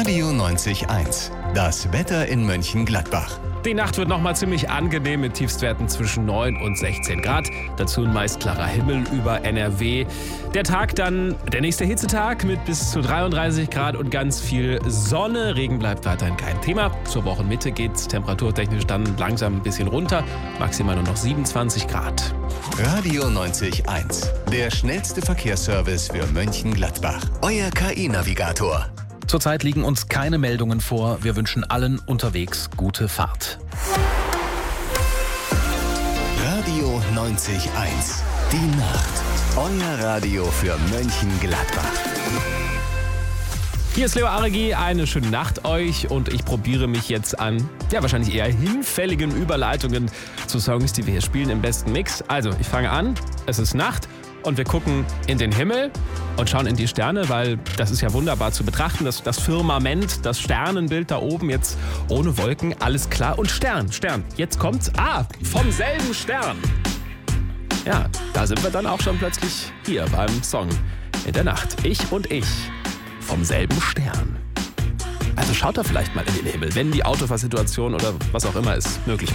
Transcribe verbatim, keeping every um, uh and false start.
Radio neunzig eins. Das Wetter in Mönchengladbach. Die Nacht wird nochmal ziemlich angenehm mit Tiefstwerten zwischen neun und sechzehn Grad. Dazu ein meist klarer Himmel über N R W. Der Tag dann, der nächste Hitzetag mit bis zu dreiunddreißig Grad und ganz viel Sonne. Regen bleibt weiterhin kein Thema. Zur Wochenmitte geht es temperaturtechnisch dann langsam ein bisschen runter. Maximal nur noch siebenundzwanzig Grad. Radio neunzig eins. Der schnellste Verkehrsservice für Mönchengladbach. Euer K I-Navigator. Zurzeit liegen uns keine Meldungen vor. Wir wünschen allen unterwegs gute Fahrt. Radio neunzig eins. Die Nacht. Euer Radio für Mönchengladbach. Hier ist Leo Aregi, eine schöne Nacht euch und ich probiere mich jetzt an, ja wahrscheinlich eher hinfälligen Überleitungen zu Songs, die wir hier spielen im besten Mix. Also, ich fange an, es ist Nacht und wir gucken in den Himmel und schauen in die Sterne, weil das ist ja wunderbar zu betrachten, das, das Firmament, das Sternenbild da oben jetzt ohne Wolken, alles klar. Und Stern, Stern, jetzt kommt's, ah, vom selben Stern. Ja, da sind wir dann auch schon plötzlich hier beim Song in der Nacht. Ich und ich. Vom selben Stern. Also schaut da vielleicht mal in den Himmel, wenn die Autofahrsituation oder was auch immer es möglich macht.